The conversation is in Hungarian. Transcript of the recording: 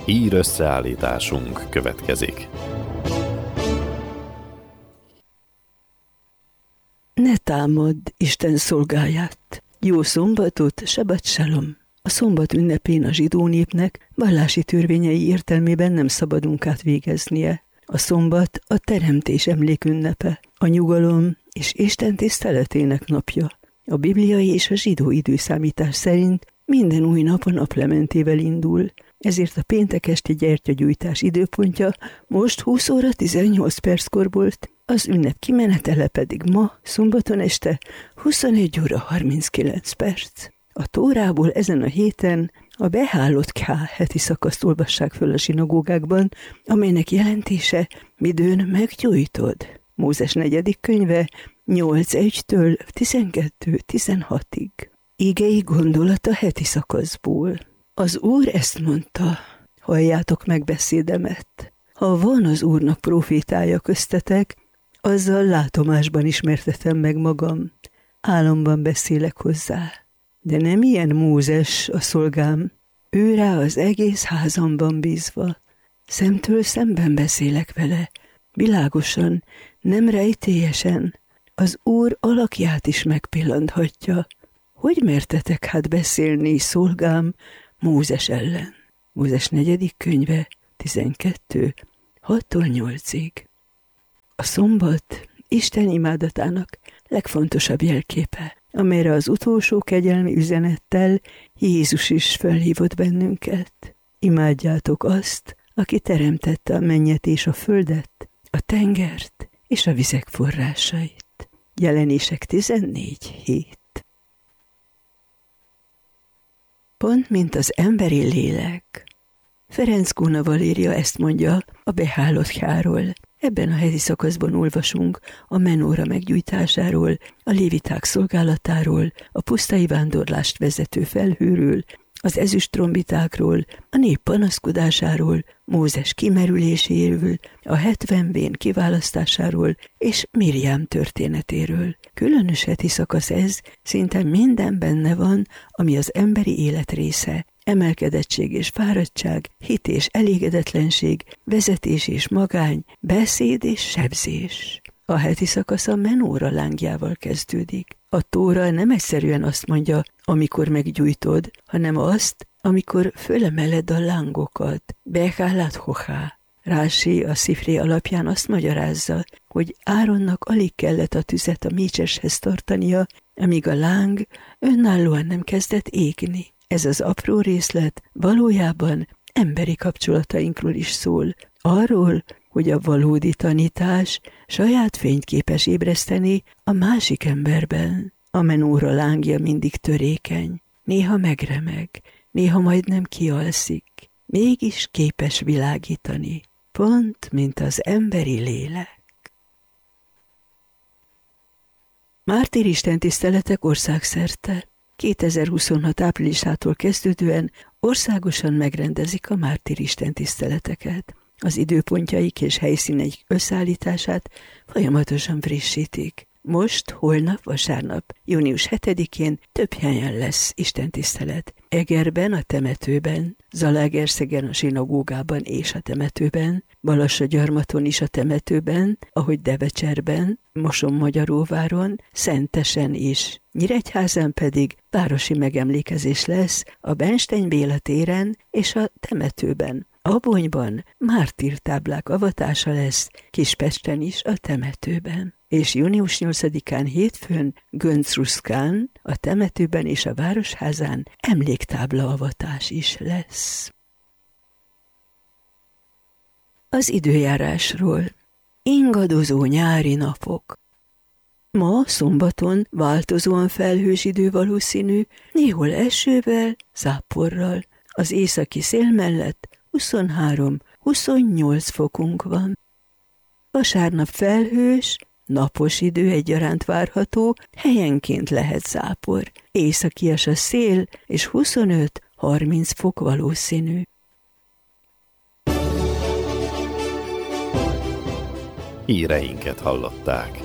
Hír összeállításunk következik. Ne támadd Isten szolgáját! Jó szombatot, Sabat Shalom! A szombat ünnepén a zsidó népnek vallási törvényei értelmében nem szabad munkát végeznie. A szombat a teremtés emlékünnepe, a nyugalom és Isten tiszteletének napja. A bibliai és a zsidó időszámítás szerint minden új nap a naplementével indul, ezért a péntek esti gyertyagyújtás időpontja most 20 óra 18 perckor volt, az ünnep kimenetele pedig ma, szombaton este 21 óra 39 perc. A Tórából ezen a héten a Behálot Ká heti szakaszt olvassák föl a zsinagógákban, amelynek jelentése midőn meggyújtod. Mózes 4. könyve 8.1-től 12.16-ig. Igei gondolata heti szakaszból. Az Úr ezt mondta, halljátok meg beszédemet. Ha van az Úrnak profétája köztetek, azzal látomásban ismertetem meg magam, álomban beszélek hozzá. De nem ilyen Mózes a szolgám, ő rá az egész házamban bízva. Szemtől szemben beszélek vele, világosan, nem rejtélyesen. Az Úr alakját is megpillanthatja. Hogy mertetek hát beszélni, szolgám, Mózes ellen? Mózes 4. könyve 12. 6-8-ig. A szombat Isten imádatának legfontosabb jelképe, amelyre az utolsó kegyelmi üzenettel Jézus is felhívott bennünket. Imádjátok azt, aki teremtette a mennyet és a földet, a tengert és a vizek forrásait. Jelenések 14.7. Pont mint az emberi lélek. Ferenc Góna Valéria ezt mondja a Behálot Káról. Ebben a heti szakaszban olvasunk a menóra meggyújtásáról, a léviták szolgálatáról, a pusztai vándorlást vezető felhőről, az ezüst trombitákról, a nép panaszkodásáról, Mózes kimerüléséről, a 70 vén kiválasztásáról és Mirjám történetéről. Különös heti szakasz ez, szinte minden benne van, ami az emberi élet része. Emelkedettség és fáradtság, hit és elégedetlenség, vezetés és magány, beszéd és sebzés. A heti szakasz a menóra lángjával kezdődik. A Tóra nem egyszerűen azt mondja, amikor meggyújtod, hanem azt, amikor fölemeled a lángokat. Behálat hochá. Rási a Szifré alapján azt magyarázza, hogy Áronnak alig kellett a tüzet a mécseshez tartania, amíg a láng önállóan nem kezdett égni. Ez az apró részlet valójában emberi kapcsolatainkról is szól. Arról, hogy a valódi tanítás saját fényt képes ébreszteni a másik emberben. A menóra lángja mindig törékeny, néha megremeg, néha majdnem kialszik, mégis képes világítani, pont mint az emberi lélek. Mártír istentiszteletek országszerte. 2026. áprilisától kezdődően országosan megrendezik a mártír istentiszteleteket. Az időpontjaik és helyszíneik összeállítását folyamatosan frissítik. Most, holnap, vasárnap, június 7-én több helyen lesz istentisztelet. Egerben, a temetőben, Zalaegerszegen, a zsinagógában és a temetőben, Balassagyarmaton is a temetőben, ahogy Devecserben, Mosonmagyaróváron, Szentesen is. Nyíregyházán pedig városi megemlékezés lesz a Bernstein Béla téren és a temetőben. Abonyban mártírtáblák avatása lesz, Kispesten is a temetőben. És június 8-án hétfőn Göncruszkán, a temetőben és a városházán emléktábla avatás is lesz. Az időjárásról. Ingadozó nyári napok. Ma szombaton változóan felhős idő valószínű, néhol esővel, záporral. Az északi szél mellett 23-28 fokunk van. Vasárnap felhős, napos idő egyaránt várható, helyenként lehet zápor. Északias a szél, és 25-30 fok valószínű. Híreinket hallották.